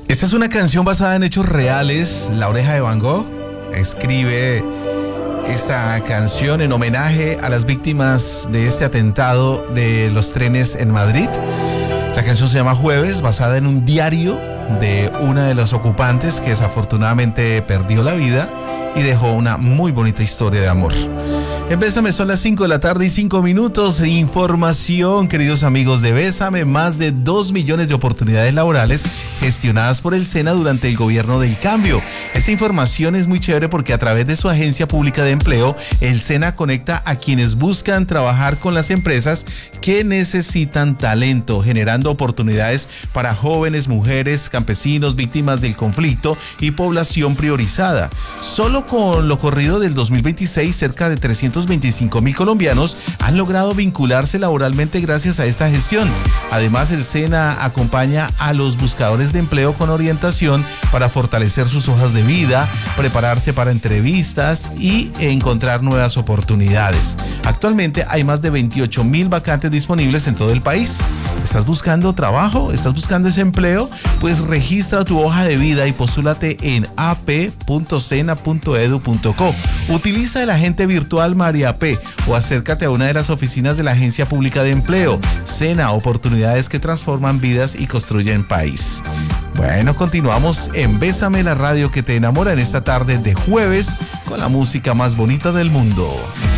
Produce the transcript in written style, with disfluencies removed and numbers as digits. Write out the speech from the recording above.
Esta es una canción basada en hechos reales. La Oreja de Van Gogh escribe esta canción en homenaje a las víctimas de este atentado de los trenes en Madrid. La canción se llama Jueves, basada en un diario de una de los ocupantes que desafortunadamente perdió la vida y dejó una muy bonita historia de amor. En Bésame son las 5 de la tarde y 5 minutos. Información, queridos amigos de Bésame, más de 2 millones de oportunidades laborales gestionadas por el SENA durante el gobierno del cambio. Esta información es muy chévere porque a través de su agencia pública de empleo, el SENA conecta a quienes buscan trabajar con las empresas que necesitan talento, generando oportunidades para jóvenes, mujeres, campesinos, víctimas del conflicto y población priorizada. Solo con lo corrido del 2026, cerca de 325,000 colombianos han logrado vincularse laboralmente gracias a esta gestión. Además, el SENA acompaña a los buscadores de empleo con orientación para fortalecer sus hojas de vida, prepararse para entrevistas y encontrar nuevas oportunidades. Actualmente hay más de 28,000 vacantes disponibles en todo el país. ¿Estás buscando trabajo? ¿Estás buscando ese empleo? Pues registra tu hoja de vida y postúlate en ap.sena.edu.co. Utiliza el agente virtual María P o acércate a una de las oficinas de la Agencia Pública de Empleo. SENA, oportunidades que transforman vidas y construyen país. Bueno, continuamos en Bésame, la radio que te enamora en esta tarde de jueves con la música más bonita del mundo.